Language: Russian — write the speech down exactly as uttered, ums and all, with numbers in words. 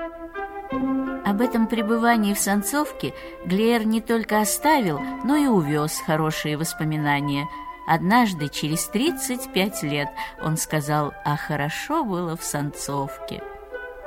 Об этом пребывании в Санцовке Глеер не только оставил, но и увез хорошие воспоминания. Однажды, через тридцать пять лет, он сказал: «А хорошо было в Санцовке».